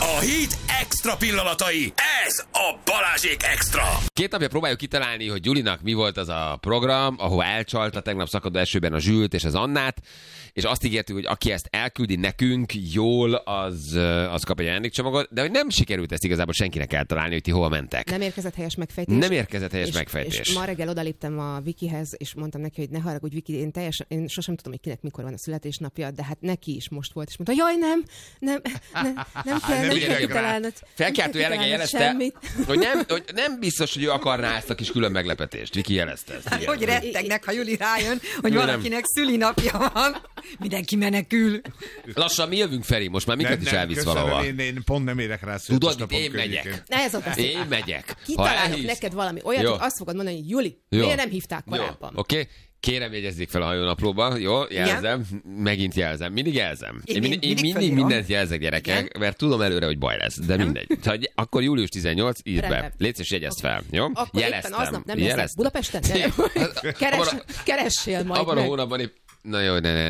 A hit extra pillanatai. Ez a Balázsék Extra. 2 napja próbáljuk kitalálni, hogy Gyulinak mi volt az a program, ahova elcsalta tegnap szakadó esőben a Zsült és az Annát, és azt ígértük, hogy aki ezt elküldi nekünk jól, az kap egy ajándékcsomagot, de hogy nem sikerült ezt igazából senkinek eltalálni, hogy ti hova mentek. Nem érkezett helyes megfejtés. És ma reggel odaléptem a Vikihez, és mondtam neki, hogy ne haragudj, Viki, én sosem tudom, hogy kinek mikor van a születésnapja, de hát neki is most volt. És mondta, jaj, nem kell kitalálnod. Felkeltő jelege jelezte, hogy nem biztos, hogy ő akarná ezt a kis külön meglepetést. Viki jelezte ezt. Hát, hogy rettegnek, ha Juli rájön, hogy valakinek szülinapja van. Mindenki menekül. Lassan mi jövünk, Feri, most már minket is elvisz valahol. Én pont nem érek rá Tudod, én megyek. Én megyek. Kitalálok neked valami olyat, hogy azt fogod mondani, hogy Juli, miért nem hívták korábban? Oké. Kérem, jegyezzék fel a hajónaplóba. Jó, jelzem. Megint jelzem. Mindig jelzem. Én mindig mindent jelzek, gyerekek, mert tudom előre, hogy baj lesz. De mindegy. Akkor július 18, írd be. Légy szíves, jegyezd fel. Jó? Akkor éppen aznap nem leszek Budapesten? Keressél majd abban a hónapban épp... Na jó, ne.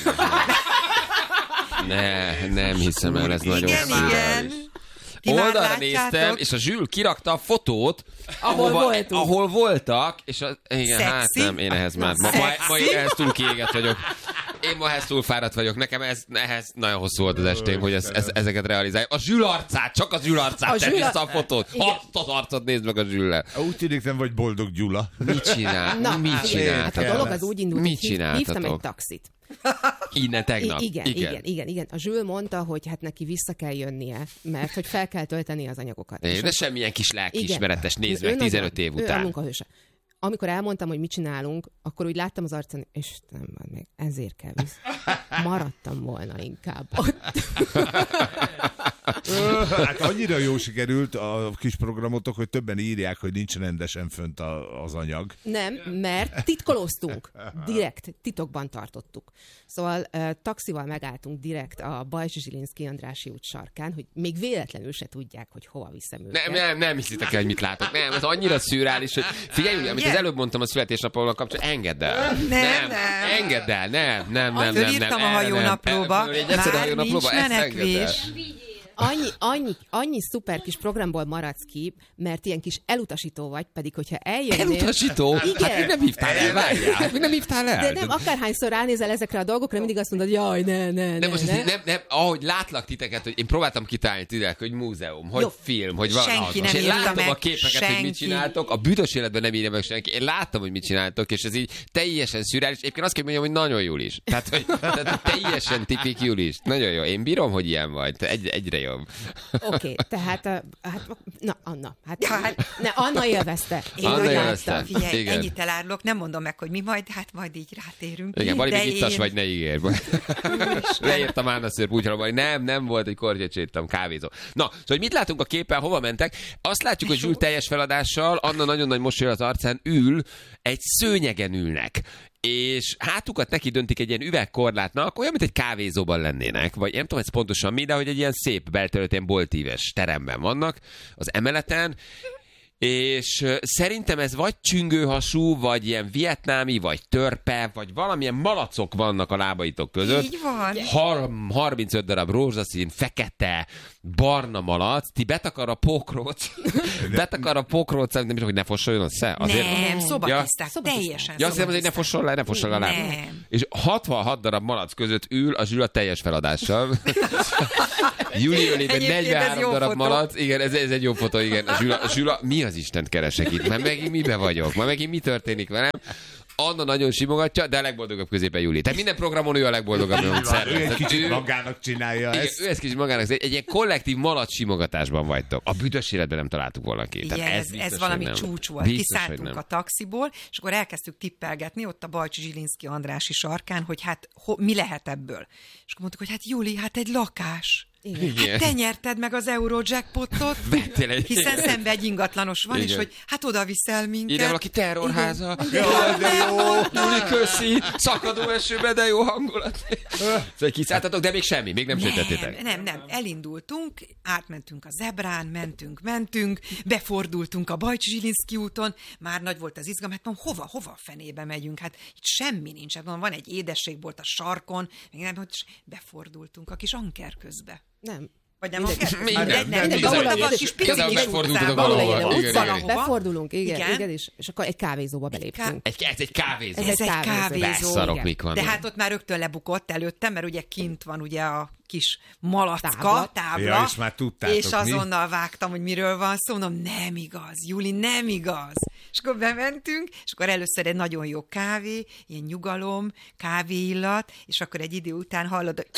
Nem hiszem el, ez nagyon szürreális. Oldalra néztem, és a Zsül kirakta a fotót, ahol voltak, és igen, Szexi? Hát nem, én ehhez már, ma én ehhez túl kiégett vagyok. Én ma ehhez túl fáradt vagyok. Nekem ehhez nagyon hosszú volt az estém, hogy ezeket realizáljuk. A Zsül arcát, csak a Zsül arcát tenni ezt a fotót. Azt az arcot nézd meg a Zsüllel. Úgy tűnik, nem vagy boldog Gyula. Mit csináltatok? Hát a dolog az úgy indult, hogy hívtam egy taxit. Innen tegnap. Igen. A Zsül mondta, hogy hát neki vissza kell jönnie, mert hogy fel kell tölteni az anyagokat. De semmilyen kis lelkiismeretes, nézd meg 15 év után. Ő a munkahőse. Amikor elmondtam, hogy mit csinálunk, akkor úgy láttam az arcán, és nem, meg ezért kell vissza. Maradtam volna inkább ott. Hát annyira jó sikerült a kis programotok, hogy többen írják, hogy nincs rendesen fönt az anyag. Nem, mert titkolóztunk. Direkt, titokban tartottuk. Szóval taxival megálltunk direkt a Bajcsy Zsilinszky Andrássy út sarkán, hogy még véletlenül se tudják, hogy hova viszem őket. Nem hiszitek el, hogy mit látok. Nem, ez annyira szürreális, hogy figyelj, amit az előbb mondtam a születésnapommal kapcsolatban, engedd el. Nem. Engedd el, nem. Fölírtam a hajónaplóba. Már nincs menekvés. Annyi szuper kis programból maradsz ki, mert ilyen kis elutasító vagy, pedig hogyha eljönnél... Elutasító? Igen. Hát még nem hívtál el, várjál. Még nem hívtál el. De nem, akárhányszor ránézel ezekre a dolgokra, mindig azt mondod, jaj, ne. Nem, ahogy látlak titeket, hogy én próbáltam kitálni titeket, hogy múzeum, hogy film, hogy van senki az. nem És én látom meg, a képeket, hogy mit csináltok, a büdös életben nem írja meg senki. Én láttam, hogy mit csináltok, és ez így teljesen szürreális. Egyébként azt kell mondjam, hogy nagyon jól is. Tehát teljesen tipik Julis. Nagyon jó. Én bírom, hogy ilyen vagy. Egyre jobb. Oké, tehát, Anna. Anna élvezte. Én Anna úgy élvezte. láttam, figyelj, Igen. ennyit elárulok, nem mondom meg, hogy mi majd így rátérünk. Igen, Bali, még ittas én... vagy, ne ígérj. Leírtam Ánaszőr búcsra, hogy nem volt, hogy kortyot séttam, kávézó. Na, szóval hogy mit látunk a képen, hova mentek? Azt látjuk, hogy Zsül teljes feladással, Anna nagyon nagy mosoly az arcán ül, egy szőnyegen ülnek. És hátukat neki döntik egy ilyen üvegkorlátnak, olyan, mint egy kávézóban lennének, vagy nem tudom, ez pontosan mi, de hogy egy ilyen szép belterületen boltíves teremben vannak az emeleten, és szerintem ez vagy csüngőhasú, vagy ilyen vietnámi, vagy törpe, vagy valamilyen malacok vannak a lábaitok között. Így van. 35 darab rózsaszín, fekete, barna malac, ti betakar a pókróc, nem is, hogy ne fossoljon össze? Nem, szobatiszták, teljesen Ja, azt hiszem, hogy ne fosson le láb. Nem. És 66 darab malac között ül a Zsül a teljes feladással. Júli ölében 43 darab fotó. malac. Igen, ez egy jó fotó, igen. A Zsül, mi az Istent keresek itt? Már megint mibe vagyok? Már megint mi történik velem? Anna nagyon simogatja, de a legboldogabb középen Júli. Tehát minden programon ő a legboldogabb, amit szervez. Ő egy kicsit magának csinálja ezt. Ő egy kicsit magának. Egy ilyen kollektív malac simogatásban vagytok. A büdös életben nem találtuk volna ki. Igen, ez valami csúcs volt. Kiszálltunk a taxiból, és akkor elkezdtük tippelgetni ott a Bajcsy Zsilinszky Andrássy sarkán, hogy hát mi lehet ebből. És akkor mondtuk, hogy hát Júli, hát egy lakás. Igen. Hát te nyerted meg az Eurojackpotot, hiszen szembe egy ingatlanos van, és hogy hát oda viszel minket. Ide valaki terrorháza. Jaj, de jó. Júli, köszi. Szakadó esőbe, de jó hangulat. Szóval kiszálltatok, de még semmi, még nem sejtettétek. Nem. Elindultunk, átmentünk a Zebrán, mentünk, befordultunk a Bajcsy Zsilinszky úton, már nagy volt az izgalom, hát mondom, hova a fenébe megyünk? Hát itt semmi nincs. Hát, van egy édességbolt a sarkon, még nem, hogy befordultunk a kis Anker közbe. Nem. Vagy nem a Igazából megfordultatok valahova. Befordulunk, igen, és akkor egy kávézóba beléptünk. Ez egy kávézó. Ez egy kávézó. Beszarok, mik vannak. De hát ott már rögtön lebukott előttem, mert ugye kint van ugye a kis malacka, tábla. Ja, és már tudtátok, és azonnal vágtam, hogy miről van szó. Mondom, nem igaz, Juli, nem igaz. És akkor bementünk, és akkor először egy nagyon jó kávé, ilyen nyugalom, kávéillat, és akkor egy idő után hallod, hogy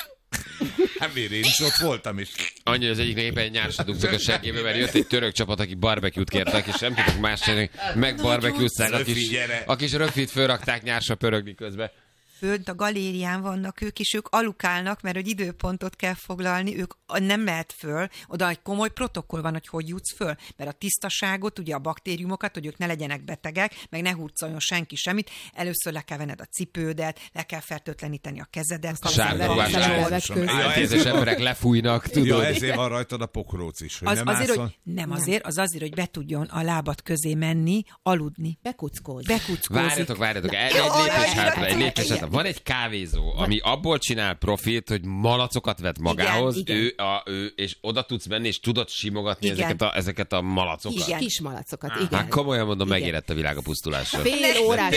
Hát miért én is ott voltam is. Annyi, az egyiknek éppen egy nyársat dugtak a seggébe, mert jött egy török csapat, akik barbecue-t kértek, és nem tudtak más csinálni, megbarbecue-zták, a kis rögfit fölrakták nyársra pörögni közben. Fönt a galérián vannak ők, és ők alukálnak, mert hogy időpontot kell foglalni, ők nem mehet föl, oda egy komoly protokoll van, hogy jutsz föl, mert a tisztaságot, ugye a baktériumokat, hogy ők ne legyenek betegek, meg ne hurcoljon senki semmit, először le kell venned a cipődet, le kell fertőtleníteni a kezedet. Sárga ruhás emberek lefújnak, tudod. Ja, ezért van rajtad a pokróc is, hogy nem azért, azért, hogy be tudjon a lábad közé menni, aludni. Bekuckózik. Várjatok, egy lépés hátra. Van egy kávézó, ami abból csinál profit, hogy malacokat vet magához, igen. Ő, és oda tudsz menni, és tudod simogatni ezeket a malacokat. Igen. Kis malacokat, igen. Hát komolyan mondom, megérett a világ a pusztulásra. Fél órás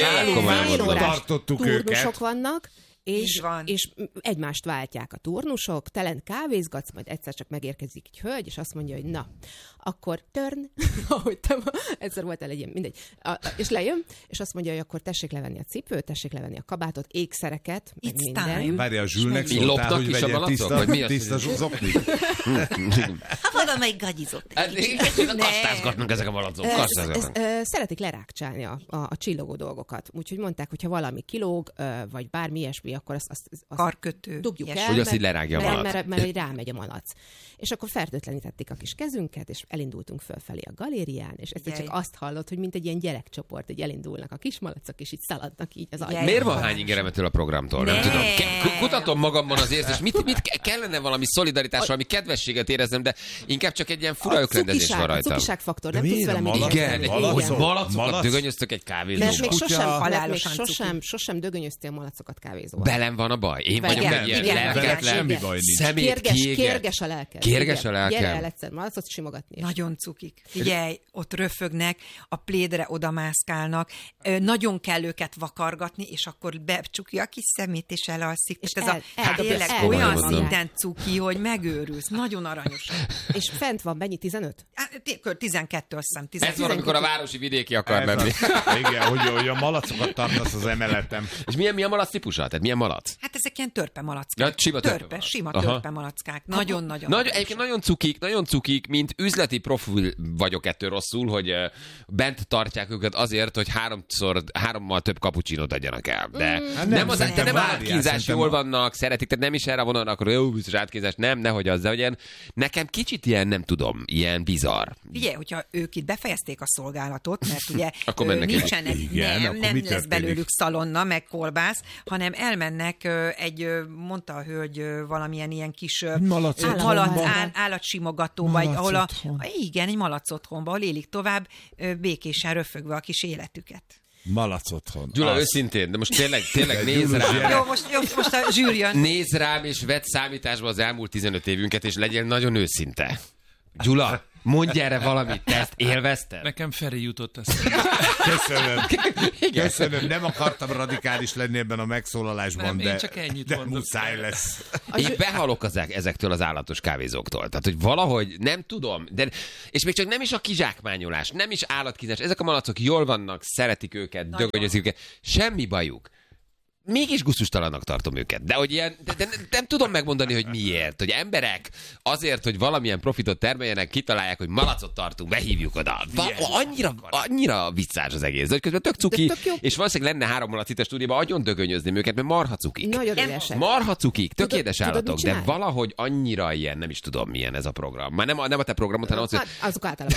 turnusok vannak, és egymást váltják a turnusok, telen kávézgatsz, majd egyszer csak megérkezik egy hölgy, és azt mondja, hogy na, akkor turn, ahogy te egyszer voltál egy ilyen, mindegy, és lejön, és azt mondja, hogy akkor tessék levenni a cipőt, tessék levenni a kabátot, ékszereket, meg minden. Várja, a Zsülnek szóltál, hogy vegyen tiszta zoknit? Ha valamelyik gagyizott. Kastázgatnak ezek a malacok. Szeretik lerákcsálni a csillogó dolgokat. Úgyhogy mondták, hogy ha valami kilóg, vagy bármi ilyesmi, akkor azt karkötő. Dugjuk el, hogy azt így lerágja a malac. mert rámegy a malac. És akkor fertőtlenítették a kis kezünket, és elindultunk fölfelé a galérián, és egyszer csak azt hallott, hogy mint egy ilyen gyerekcsoport, hogy elindulnak a kis malacok, és így szaladnak így az agyban. Miért van hány ingeremetől a programtól? Nem tudom. Kutatom magamban az érzést, mit kellene valami szolidaritással, valami kedvességet éreznem, de inkább csak egy ilyen fura ökrendezés van rajta. A cukiságfaktor, nem tudsz vele mit igen, hogy malacokat dögönyöztök egy kávézóban. Mert még sosem dögönyöztél malacokat kávézóban. Belem van a baj. Én vagyok egy ilyen lelketlen, szemét kérges a lelked. Kérges a lelkem. Gyere el egyszer malacot simogatni. Nagyon cukik. Figyelj, ott röfögnek, a plédre odamászkálnak, nagyon kell őket vakargatni, és akkor becsukja a kis szemét, és elalszik. És ez tényleg olyan szinten cuki, hogy megőrülsz. Nagyon aranyos. És fent van mennyi? 15? 12, azt hiszem. Ez van, amikor a városi vidéki akar menni. Igen, hogy a malacokat tartasz az emeletem. És milyen malac típusa? Tehát milyen malac? Hát ezek ilyen törpemalackák. Sima törpemalackák. Nagyon. Egyébként nagyon cukik, mint üzleti profil vagyok ettől rosszul, hogy bent tartják őket azért, hogy hárommal több kapucsinót adjanak el. De nem átkínzás, jól vannak, szeretik, tehát nem is erre vonalnak, akkor jó, biztos átkínzás, nem, nehogy az, de hogy nekem kicsit ilyen, nem tudom, ilyen bizarr. Figyelj, hogyha ők itt befejezték a szolgálatot, mert ugye nincsenek, nem lesz belőlük szalonna, meg kolbász, hanem elmennek mondta a hölgy valamilyen ilyen kis állatsimogató, vagy ahol igen, egy malac otthonba, ahol élik tovább békésen röfögve a kis életüket. Malac otthon. Gyula, őszintén, de most tényleg nézz rám. Jó, most a zsűr jön. Nézz rám, és vedd számításba az elmúlt 15 évünket, és legyél nagyon őszinte. Gyula, mondj erre valamit, te ezt élvezted? Nekem Feri jutott eszembe. Köszönöm. Nem akartam radikális lenni ebben a megszólalásban, nem, csak ennyit de muszáj lesz. Én behalok ezektől az állatos kávézóktól. Tehát, hogy valahogy nem tudom, és még csak nem is a kizsákmányolás, nem is állatkínzás. Ezek a malacok jól vannak, szeretik őket, dögönyözik őket. Semmi bajuk. Mégis gusztustalannak tartom őket. De hogy ilyen, de nem tudom megmondani, hogy miért. Hogy emberek azért, hogy valamilyen profitot termeljenek, kitalálják, hogy malacot tartunk, behívjuk oda. Annyira viccás az egész. De hogy közben tök cuki, és valószínűleg lenne 3 malac itt a stúdióban, agyon dögönyözném őket, mert marha cukik. Nagyon édesek. Marha cukik, tök édes állatok, de valahogy annyira ilyen, nem is tudom milyen ez a program. Már nem a te programod, hanem az, hogy... Azok általában.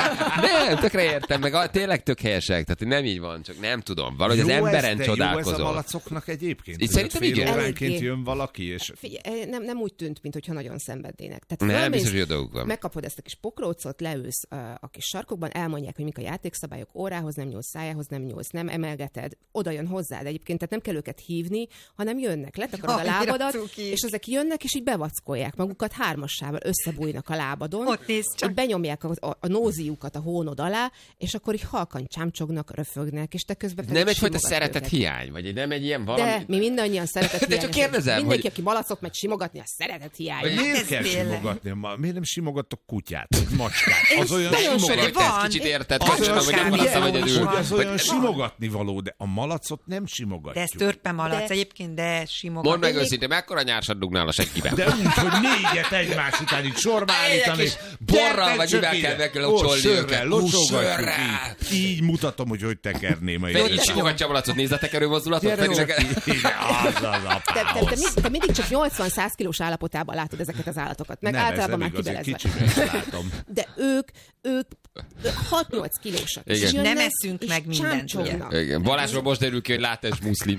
Nem, tökre értem, meg tényleg tök helyesek. Tehát nem így van, csak nem tudom. Valahogy az emberen csodálkozol. malacoknak egyébként? Én szerintem igen. Óránként jön valaki, és... Figyelj, nem úgy tűnt, mintha nagyon szenvednének. Tehát Nem, biztos, hogy a dolguk van. Megkapod ezt a kis pokrócot, leülsz a kis sarkokban, elmondják, hogy mik a játékszabályok, órához nem nyúlsz, szájához nem nyúlsz, nem emelgeted, oda jön hozzád egyébként, tehát nem kell őket hívni, hanem jönnek, letakarod a lábadat, és ezek jönnek, és így bevackolják magukat hármassával, összebújnak a lábadon, ott néz csak. benyomják a nóziukat a hónod alá, és akkor így halkan csámcsognak, röfögnek, és te közben nem egyfajta szeretet hiány, vagy nem egy ilyen valami? De mi mindannyian szeretet hiány. De csak kérdezem, mindenki, aki malacot megy simogatni, a szeretet hiány. Miért kell simogatni? Miért nem simogattok kutyát, vagy macskát? Az olyan Kicsit érted, az olyan simogatni való, de a malacot nem simogatjuk. De ez törpe malac egyébként, de simogatni. Mondd meg őszintén, mekkora nyársat dugnál a seggibe? De úgy, hogy 4-et egymás után így sorba állítani. Borral vagy mivel kell megkülöncsolni őket? Locsolgatjuk így mutatom, hogy tekerném. Így simogatja a malacot, nézd a tekerő mozdulatot. Te mindig csak 80-100 kilós állapotában látod ezeket az állatokat, meg általában már kibelezve. De ők 6-8 kilósak. Nem eszünk meg mindent. Igen. Balázsról most derül ki, hogy látens muszlim.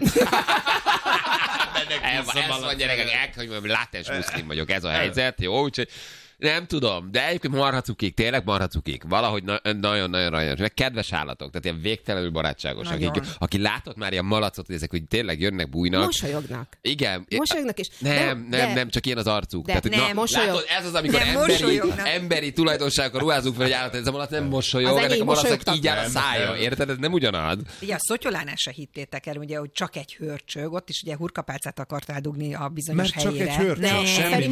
Ez van, gyerekek, hogy látens muszlim vagyok, ez a helyzet, jó, úgyhogy nem tudom, de egyébként marhacukik, tényleg marhacukik. Valahogy nagyon-nagyon rajonyos. Meg kedves állatok, tehát ilyen végtelenül barátságosak. Aki látott már ilyen malacot, hogy ezek, hogy tényleg jönnek, bújnak. Mosolyognak. Igen. Mosolyognak is. Nem, csak ilyen az arcuk. Tehát, látod, ez az, amikor emberi tulajdonságokkal ruházunk fel egy állat, ez a malac nem mosolyog, ennek a malacnak így áll a szája. Érted? Ez nem ugyanaz. Ugye a Szotyolánál se hittétek el, ugye, hogy csak egy hörcsög, ott is ugye hurkapálcát akartál dugni a bizonyos helyére. Mert csak egy hörcsög, semmi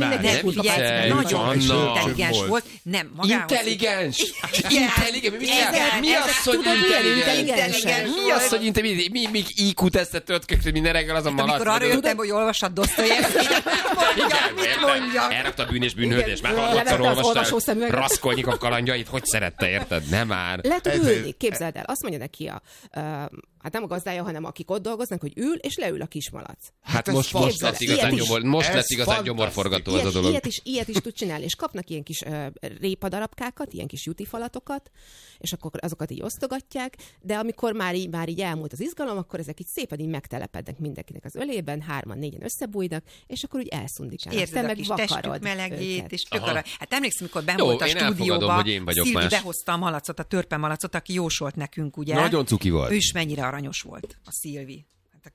más. Intelligens volt. Nem, magához. Intelligens? Mi az, hogy intelligens? Mi az, hogy intelligens? Mi IQ-tesztet töltkökről minden reggel az a malac? Amikor arra jöttem, hogy olvassad Dostoyevskit, mit mondjak? Elrakta a Bűn és bűnhődés, már harmadszor olvastál Raskolnikov kalandjait, hogy szerette, érted? Nem már. Lehet ülni, képzeld el. Azt mondja neki hát nem a gazdája, hanem akik ott dolgoznak, hogy ül, és leül a kismalac. Hát most lesz igazán gyomorforgató az a dolog. Ilyet is tud csinálni, és kapnak ilyen kis répadarabkákat, ilyen kis jutifalatokat, és akkor azokat így osztogatják, de amikor már így elmúlt az izgalom, akkor ezek így szépen így megtelepednek mindenkinek az ölében, 3-4-en összebújnak, és akkor úgy elszundikálnak. Érzed a kis testük melegét, és tök arra. Hát emlékszem, mikor benn volt a stúdióba, Szilvi behozta a malacot, a törpe malacot, aki jósolt nekünk, ugye? Nagyon cuki volt. Ő is mennyire aranyos volt, a Szilvi.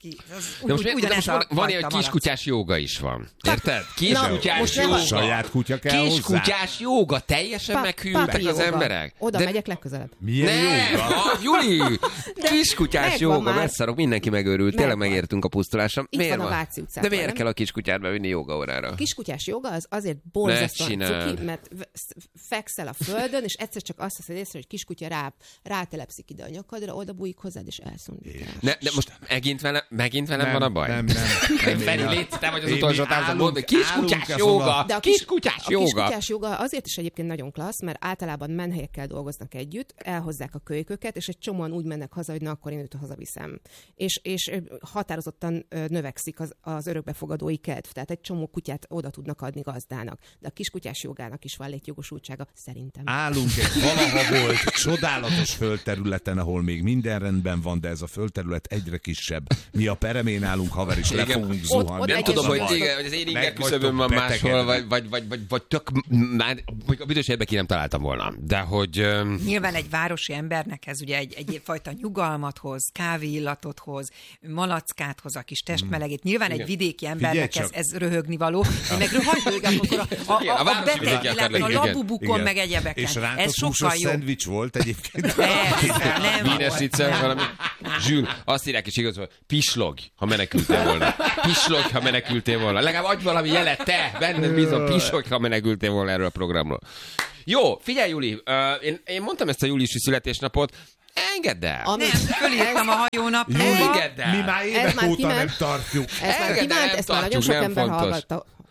De most van ilyen kiskutyás jóga is van. Érted? Kiskutyás jóga. Saját kutya kell hozzá. Kiskutyás jóga. Teljesen meghűltek az emberek. Oda megyek legközelebb. Milyen jóga? Juli! Kiskutyás jóga. Messzarok, mindenki megőrült. Tényleg megértünk a pusztulásra. Itt van a Váci utcában. De miért kell a kiskutyát bevinni jógaórára? A kiskutyás jóga az azért borzasztóan cuki, mert fekszel a földön, és egyszer csak azt hiszed észre, hogy kiskutya rátelepszik ide a nyakadra, oda bújik hozzád, és elszundítás. De most megint velem van a baj? Nem. Feri, légy, te vagy az utolsó társam, mondd, hogy kiskutyás jóga. De a kiskutyás jóga azért is egyébként nagyon klassz, mert általában menhelyekkel dolgoznak együtt, elhozzák a kölyköket, és egy csomóan úgy mennek haza, hogy na, akkor én őt hazaviszem. És határozottan növekszik az örökbefogadói kedv. Tehát egy csomó kutyát oda tudnak adni gazdának. De a kiskutyás jogának is van létjogosultsága, szerintem. Állunk egy valaha volt csodálatos földterületen, ahol még minden rendben van, de ez a földterület egyre kisebb. Mi a peremén állunk, haver, is le fogunk zuhanni. Nem tudom, hogy az én inger küszöbön van máshol, vagy tök már, a büdös érbe ki nem találtam volna. De hogy... Nyilván egy városi embernek ez ugye egyfajta nyugalmat hoz, kávéillatot hoz, malackát hoz, a kis testmelegét. Nyilván egy vidéki embernek ez röhögni való. Én meg röhögök, a beteg világban, a labubukon, meg egyebeken. És rántott húsos szendvics volt egyébként. Nem valami. Zsül, azt írják is igaz, hogy pislogj, ha menekültél volna. Pislogj, ha menekültél volna. Legalább adj valami jelet, te, benned bízom, pislogj, ha menekültél volna erről a programról. Jó, figyelj, Juli, én mondtam ezt a júliusi születésnapot, engedd el. Nem, fölírtam a hajónapra. Engedd el. Mi már évek óta nem tartjuk. Ez már nagyon sok ember hallgatta.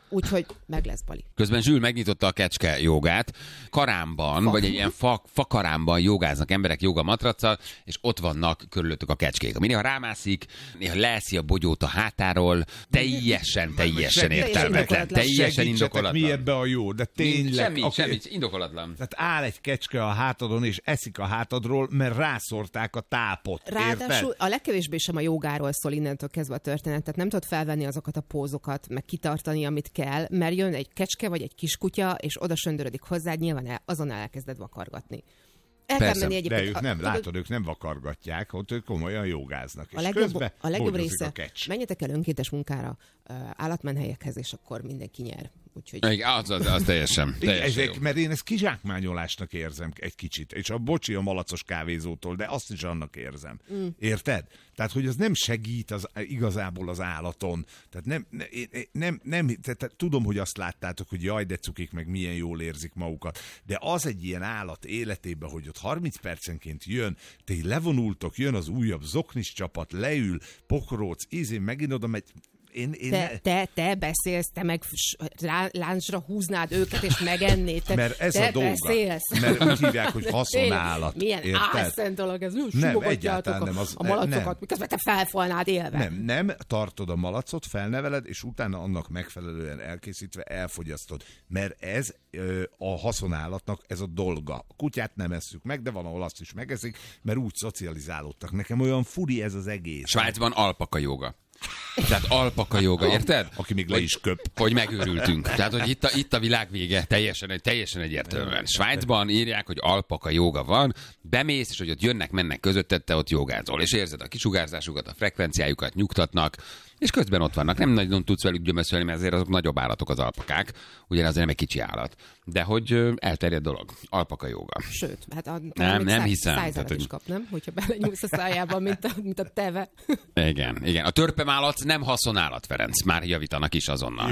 Úgyhogy meg lesz, Bali. Közben Zsül megnyitotta a kecske jogát. Karámban, vagy egy ilyen fakarámban jogáznak emberek jogamatraccal, és ott vannak körülöttük a kecskék. Ami néha rámászik, néha leeszi a bogyót a hátáról. Teljesen értelmetlen. Teljesen indokolatlan. Mi ebbe a jó, de tényleg. Semmi, indokolatlan. Tehát áll egy kecske a hátadon, és eszik a hátadról, mert rászórták a tápot. Ráadásul a legkevésbé sem a jogáról szól innentől kezdve a történet, tehát nem tudod felvenni azokat a pózokat, meg kitartani, amit kell, mert jön egy kecske vagy egy kiskutya, és oda söndörödik hozzád, nyilván azonnal elkezded vakargatni. Persze, de ők nem, látod, ők nem vakargatják, ott ők komolyan jogáznak. A legjobb része, menjetek el önkéntes munkára állatmenhelyekhez, és akkor mindenki nyer. Úgyhogy... Az teljesen mert én ezt kizsákmányolásnak érzem egy kicsit, és bocsi a malacos kávézótól, de azt is annak érzem. Érted? Tehát, hogy az nem segít igazából az állaton. Tehát tehát tudom, hogy azt láttátok, hogy jaj, de cukik, meg milyen jól érzik magukat, de az egy ilyen állat életében, hogy ott 30 percenként jön, te levonultok, jön az újabb zoknis csapat, leül, pokróc, megint oda megy. Te beszélsz, te meg láncsra húznád őket, és megennéd. Mert ez a dolga. Beszélsz. Mert úgy hívják, hogy haszonállat. Milyen álszent dolog ez. Simogatjátok a malacokat, miközben te felfalnád élve. Nem, tartod a malacot, felneveled, és utána annak megfelelően elkészítve elfogyasztod. Mert ez a haszonállatnak ez a dolga. A kutyát nem esszük meg, de van, ahol azt is megeszik, mert úgy szocializálódtak. Nekem olyan furi ez az egész. Svájcban alpaka jóga. Tehát alpaka jóga, érted? Aki még le is köp. Hogy megőrültünk. Tehát, hogy itt a világ vége teljesen egyértelműen. Svájcban írják, hogy alpaka jóga van, bemész, és hogy ott jönnek-mennek közötted, te ott jogázol. És érzed a kisugárzásukat, a frekvenciájukat, nyugtatnak, és közben ott vannak. Nem nagyon tudsz velük gyömöszölni, mert azért azok nagyobb állatok az alpakák. Ugye azért nem egy kicsi állat. De hogy elterjedt dolog. Alpaka jóga. Sőt, hát nem hiszem. Szájzárat is kap, nem? Hogyha belenyúlsz a szájába, mint a teve. Igen. A törpemállat nem haszonállat, Ferenc. Már javítanak is azonnal.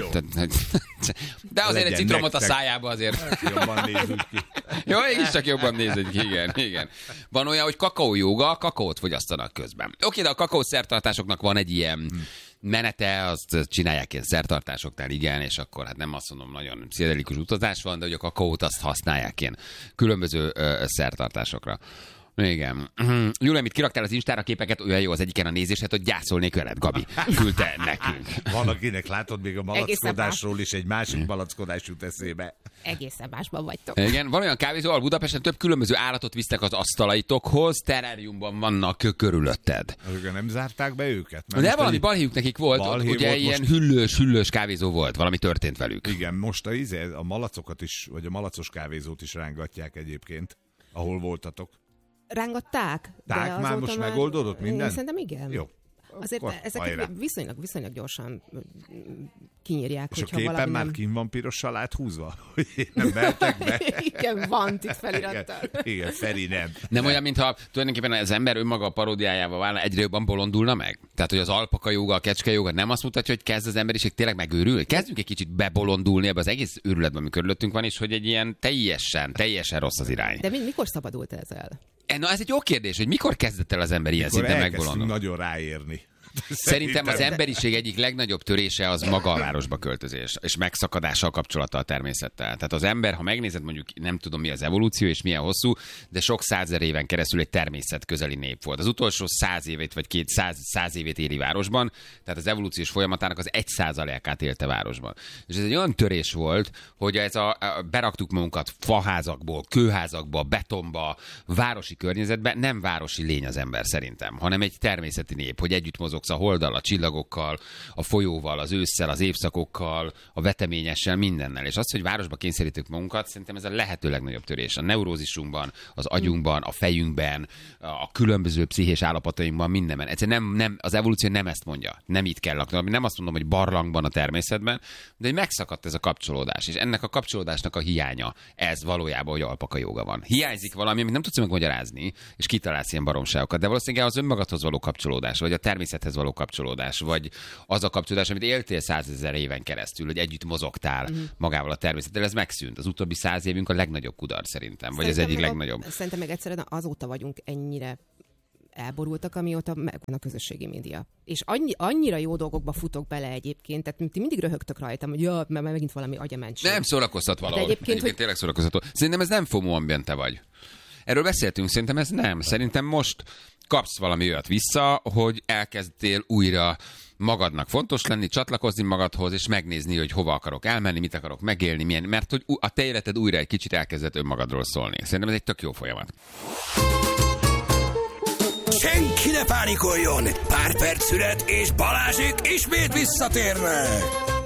De azért egy citromot a szájába azért. Jobban nézzük ki. Jó, is csak jobban nézzük ki. Igen. Van olyan, hogy kakaójóga, kakaót fogyasztanak közben. Oké, de a kakaószertartásoknak van egy ilyen menete, azt csinálják ilyen szertartásoknál, igen, és akkor hát nem azt mondom, nagyon pszichedelikus utazás van, de hogy a kakaót azt használják ilyen különböző szertartásokra. Igen. Júlia, amit kiraktál az Instára képeket, olyan jó az egyiken a nézésed, hogy gyászolnék veled, Gabi. Küldte nekünk. Van, akinek látod még a malackodásról is egy másik malackodás jut eszébe. Egészen másban vagytok. Igen, van olyan kávézó, ahol Budapesten több különböző állatot visztek az asztalaitokhoz, teráriumban vannak körülötted. Azok nem zárták be őket? De valami balhéjuk nekik volt, ugye volt ilyen hüllős kávézó volt, valami történt velük. Igen, most a malacokat is, vagy a malacos kávézót is rángatják egyébként, ahol voltatok. Rángatták. Tehát már most megoldódott minden? Szerintem igen. Jó. Azért ezek viszonylag gyorsan kinyírják. És a képen már kim van pirossal áthúzva? Hogy nem mertek be? Igen, van itt felirattal. Igen, Feri nem. Nem olyan, mintha tulajdonképpen az ember önmaga a paródiájával válna, egyre jobban bolondulna meg? Tehát, hogy az alpaka jóga, a kecske jóga nem azt mutatja, hogy kezd az emberiség tényleg megőrül? Kezdjünk egy kicsit bebolondulni ebbe az egész őrületben, ami körülöttünk van, és hogy egy ilyen teljesen rossz az irány. De mikor szabadult ez el? Na, ez egy jó kérdés, hogy mikor kezdett el az ember ilyen szinten megbolondulni? Nagyon ráérni. Szerintem az emberiség egyik legnagyobb törése az maga a városba költözés, és megszakadással kapcsolata a természettel. Tehát az ember, ha megnézed, mondjuk nem tudom mi az evolúció és milyen hosszú, de sok százezer éven keresztül egy természet közeli nép volt. Az utolsó 100 évét vagy 200 évét éli városban, tehát az evolúciós folyamatának az 1%-át élte városban. És ez egy olyan törés volt, hogy beraktuk magunkat faházakból, kőházakba, betonba, városi környezetbe, nem városi lény az ember szerintem, hanem egy természeti nép, hogy együtt mozogsz a holddal, a csillagokkal, a folyóval, az ősszel, az évszakokkal, a veteményessel, mindennel. És az, hogy városba kényszerítünk magunkat, szerintem ez a lehető legnagyobb törés. A neurózisunkban, az agyunkban, a fejünkben, a különböző pszichés állapotainkban, mindenben. Egyszerűen nem, az evolúció nem ezt mondja. Nem itt kell lakni. Nem azt mondom, hogy barlangban a természetben, de hogy megszakadt ez a kapcsolódás. És ennek a kapcsolódásnak a hiánya, ez valójában, hogy alpaka jóga van. Hiányzik valami, amit nem tudsz megmagyarázni, és kitalálsz ilyen baromságokat, de valószínűleg az önmagadhoz való kapcsolódás, vagy a természethez való kapcsolódás, vagy az a kapcsolódás, amit éltél 100 000 éven keresztül, hogy együtt mozogtál magával a természettel, ez megszűnt. Az utóbbi 100 évünk a legnagyobb kudarc szerintem, vagy az egyik legnagyobb. Szerintem meg egyszerűen azóta vagyunk ennyire elborultak, amióta megvan a közösségi média. És annyira jó dolgokba futok bele egyébként, tehát ti mindig röhögtök rajtam, hogy mert megint valami agyamentség. Nem szórakoztat valahol. Egyébként tényleg szórakoztató. Szerintem ez nem FOMO ambiente vagy. Erről beszéltünk, szerintem ez nem. Szerintem most kapsz valami olyat vissza, hogy elkezdtél újra magadnak fontos lenni, csatlakozni magadhoz, és megnézni, hogy hova akarok elmenni, mit akarok megélni, milyen, mert hogy a te életed újra egy kicsit elkezdett önmagadról szólni. Szerintem ez egy tök jó folyamat. Senki ne pánikoljon! Pár perc szület, és Balázsék ismét visszatérnek!